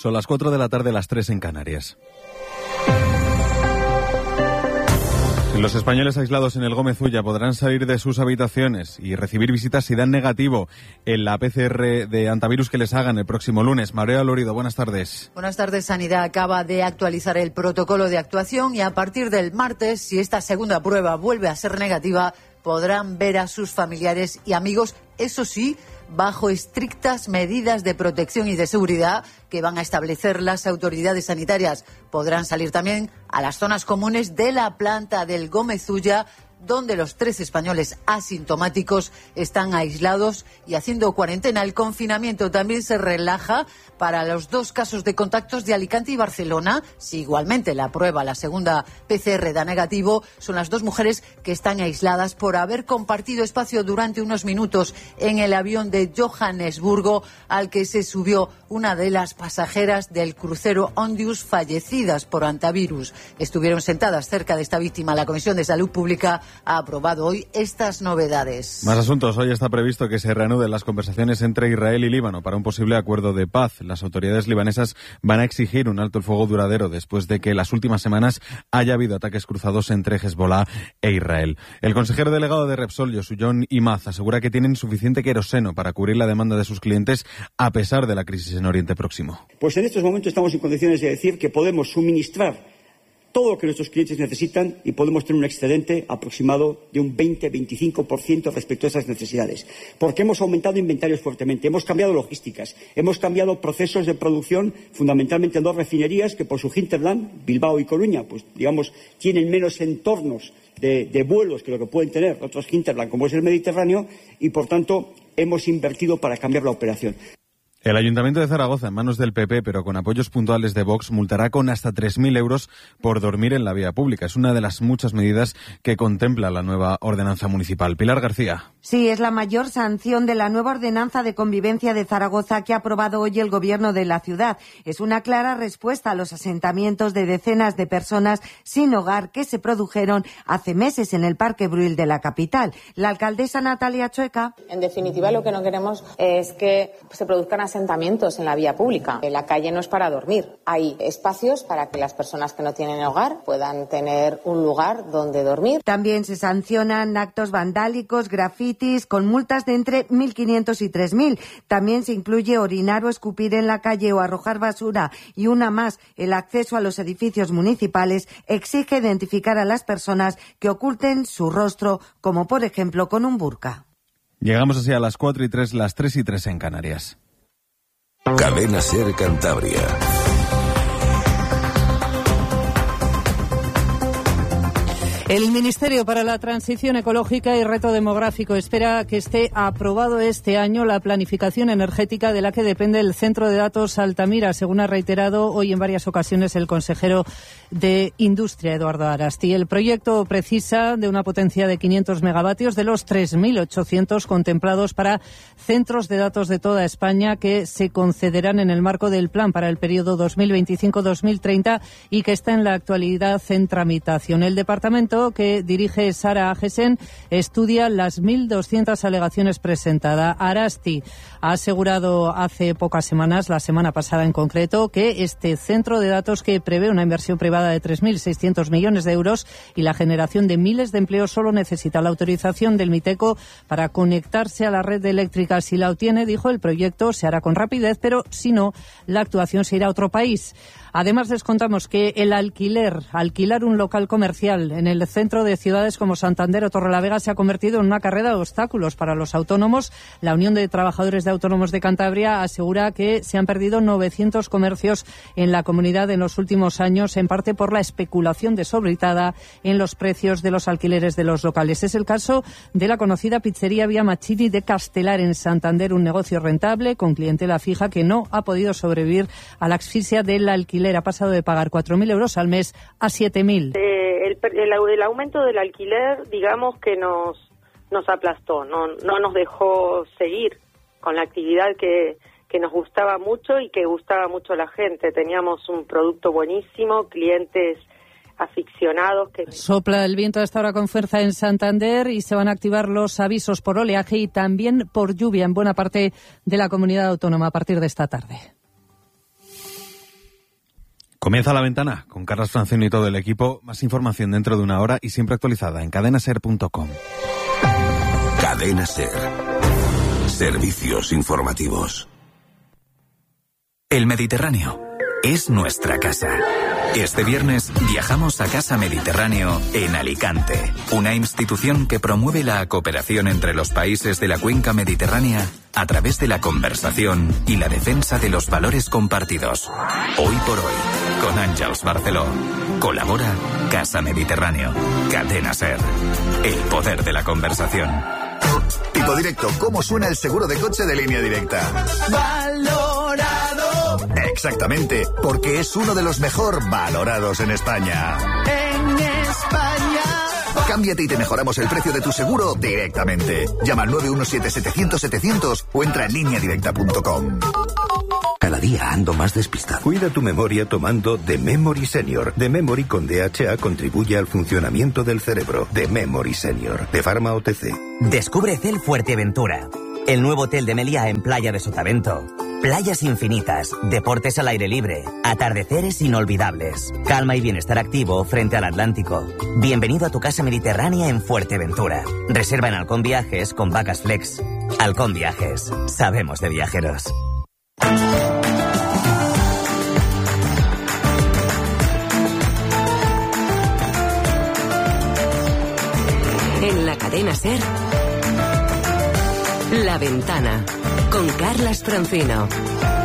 Son las 4 de la tarde, las 3 en Canarias. Los españoles aislados en el Gómez Ulla podrán salir de sus habitaciones y recibir visitas si dan negativo en la PCR de antivirus que les hagan el próximo lunes. María Lorido, buenas tardes. Buenas tardes. Sanidad acaba de actualizar el protocolo de actuación y a partir del martes, si esta segunda prueba vuelve a ser negativa, podrán ver a sus familiares y amigos, eso sí, bajo estrictas medidas de protección y de seguridad que van a establecer las autoridades sanitarias. Podrán salir también a las zonas comunes de la planta del Gómez Ulla, donde los 13 españoles asintomáticos están aislados y haciendo cuarentena. El confinamiento también se relaja para los 2 casos de contactos de Alicante y Barcelona. Si igualmente la prueba, la segunda PCR, da negativo, son las 2 mujeres que están aisladas por haber compartido espacio durante unos minutos en el avión de Johannesburgo al que se subió una de las pasajeras del crucero Ondius, fallecidas por antivirus. Estuvieron sentadas cerca de esta víctima. La Comisión de Salud Pública ha aprobado hoy estas novedades. Más asuntos. Hoy está previsto que se reanuden las conversaciones entre Israel y Líbano para un posible acuerdo de paz. Las autoridades libanesas van a exigir un alto el fuego duradero después de que en las últimas semanas haya habido ataques cruzados entre Hezbollah e Israel. El consejero delegado de Repsol, Yosuyon Imaz, asegura que tienen suficiente queroseno para cubrir la demanda de sus clientes a pesar de la crisis en Oriente Próximo. Pues en estos momentos estamos en condiciones de decir que podemos suministrar todo lo que nuestros clientes necesitan y podemos tener un excedente aproximado de un 20-25% respecto a esas necesidades. Porque hemos aumentado inventarios fuertemente, hemos cambiado logísticas, hemos cambiado procesos de producción, fundamentalmente en 2 refinerías que por su hinterland, Bilbao y Coruña, pues digamos, tienen menos entornos de vuelos que lo que pueden tener otros hinterland como es el Mediterráneo y por tanto hemos invertido para cambiar la operación. El Ayuntamiento de Zaragoza, en manos del PP, pero con apoyos puntuales de Vox, multará con hasta 3.000 euros por dormir en la vía pública. Es una de las muchas medidas que contempla la nueva ordenanza municipal. Pilar García. Sí, es la mayor sanción de la nueva ordenanza de convivencia de Zaragoza que ha aprobado hoy el Gobierno de la ciudad. Es una clara respuesta a los asentamientos de decenas de personas sin hogar que se produjeron hace meses en el Parque Brühl de la capital. La alcaldesa Natalia Chueca. En definitiva, lo que no queremos es que se produzcan asentamientos en la vía pública. La calle no es para dormir. Hay espacios para que las personas que no tienen hogar puedan tener un lugar donde dormir. También se sancionan actos vandálicos, grafitis, con multas de entre 1.500 y 3.000. También se incluye orinar o escupir en la calle o arrojar basura. Y una más, el acceso a los edificios municipales exige identificar a las personas que oculten su rostro, como por ejemplo con un burka. Llegamos así a las 4 y 3, las 3 y 3 en Canarias. Cadena SER Cantabria. El Ministerio para la Transición Ecológica y Reto Demográfico espera que esté aprobado este año la planificación energética de la que depende el Centro de Datos Altamira, según ha reiterado hoy en varias ocasiones el consejero de Industria, Eduardo Arasti. El proyecto precisa de una potencia de 500 megavatios de los 3.800 contemplados para centros de datos de toda España que se concederán en el marco del plan para el periodo 2025-2030 y que está en la actualidad en tramitación. El departamento que dirige Sara Agesen estudia las 1.200 alegaciones presentadas. Arasti ha asegurado hace pocas semanas, la semana pasada en concreto, que este centro de datos, que prevé una inversión privada de 3.600 millones de euros y la generación de miles de empleos, solo necesita la autorización del Miteco para conectarse a la red eléctrica. Si la obtiene, dijo, el proyecto se hará con rapidez, pero si no, la actuación se irá a otro país. Además, les contamos que el alquilar un local comercial en el centro de ciudades como Santander o Torrelavega se ha convertido en una carrera de obstáculos para los autónomos. La Unión de Trabajadores de Autónomos de Cantabria asegura que se han perdido 900 comercios en la comunidad en los últimos años, en parte por la especulación desorbitada en los precios de los alquileres de los locales. Es el caso de la conocida pizzería Via Machini de Castelar en Santander, un negocio rentable con clientela fija que no ha podido sobrevivir a la asfixia del alquiler. Ha pasado de pagar 4.000 euros al mes a 7.000. El aumento del alquiler, digamos que nos aplastó, no nos dejó seguir con la actividad que nos gustaba mucho y que gustaba mucho a la gente. Teníamos un producto buenísimo, clientes aficionados. Sopla el viento hasta ahora con fuerza en Santander y se van a activar los avisos por oleaje y también por lluvia en buena parte de la comunidad autónoma a partir de esta tarde. Comienza La Ventana con Carlos Francino y todo el equipo. Más información dentro de una hora y siempre actualizada en cadenaser.com. Cadena Ser. Servicios informativos. El Mediterráneo es nuestra casa. Este viernes viajamos a Casa Mediterráneo en Alicante, una institución que promueve la cooperación entre los países de la cuenca mediterránea a través de la conversación y la defensa de los valores compartidos. Hoy por hoy, con Àngels Barceló. Colabora Casa Mediterráneo. Cadena Ser. El poder de la conversación. Tipo directo, ¿cómo suena el seguro de coche de Línea Directa? ¡Valorado! Exactamente, porque es uno de los mejor valorados en España. ¡En España! Cámbiate y te mejoramos el precio de tu seguro directamente. Llama al 917-700-700 o entra en lineadirecta.com. Cada día ando más despistado. Cuida tu memoria tomando The Memory Senior. The Memory con DHA contribuye al funcionamiento del cerebro. The Memory Senior, de Pharma OTC. Descubre Cel Fuerteventura, el nuevo hotel de Meliá en Playa de Sotavento. Playas infinitas, deportes al aire libre, atardeceres inolvidables, calma y bienestar activo frente al Atlántico. Bienvenido a tu casa mediterránea en Fuerteventura. Reserva en Halcón Viajes con Vacas Flex. Halcón Viajes, sabemos de viajeros. En la cadena Ser, La Ventana, con Carlas Francino.